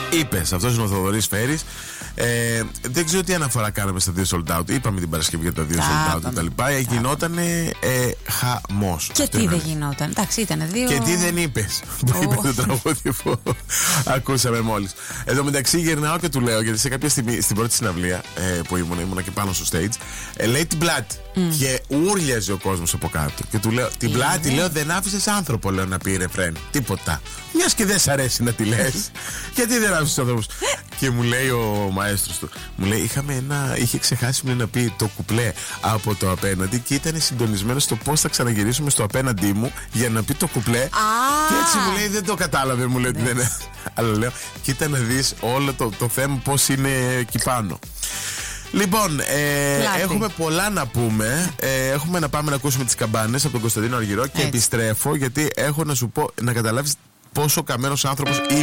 Είπες, αυτός είναι ο Θοδωρής Φέρης. Δεν ξέρω τι αναφορά κάναμε στα 2 sold out. Είπαμε την Παρασκευή για τα 2 sold out κτλ. Γινότανε χαμός. Και τι δεν γινόταν. Εντάξει, ήταν 2. Και τι δεν είπες που είπε το τραγούδι που ακούσαμε μόλις. Εδώ μεταξύ γυρνάω και του λέω, γιατί σε κάποια στιγμή στην πρώτη συναυλία που ήμουνα και πάνω στο stage, λέει την πλάτη. Και ούρλιαζε ο κόσμος από κάτω. Και του λέω, την πλάτη, λέω, δεν άφησες άνθρωπο, λέω, να πει ρεφρέν. Τίποτα. Μιας και δεν σ' αρέσει να τη λες, γιατί δεν άφησες ανθρώπους. Και μου λέει ο μαέστρος του, μου λέει, είχε ξεχάσει να πει το κουπλέ από το απέναντι και ήταν συντονισμένο στο πώς θα ξαναγυρίσουμε στο απέναντί μου για να πει το κουπλέ. Και έτσι μου λέει, δεν το κατάλαβε, μου λέει ότι δεν είναι. Αλλά λέω, κοίτα να δεις όλο το θέμα πώς είναι εκεί πάνω. Λοιπόν, έχουμε πολλά να πούμε. Έχουμε να πάμε να ακούσουμε τις καμπάνες από τον Κωνσταντίνο Αργυρό. Και επιστρέφω γιατί έχω να σου πω, να καταλάβεις πόσο καμένος άνθρωπος